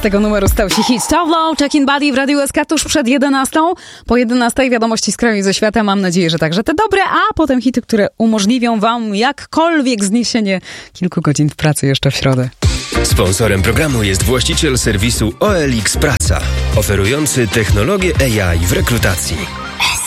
tego numeru stał się hit Tough Love, Check-in Body w Radiu SK tuż przed 11. Po 11 wiadomości z kraju i ze świata. Mam nadzieję, że także te dobre, a potem hity, które umożliwią wam jakkolwiek zniesienie kilku godzin w pracy jeszcze w środę. Sponsorem programu jest właściciel serwisu OLX Praca, oferujący technologię AI w rekrutacji.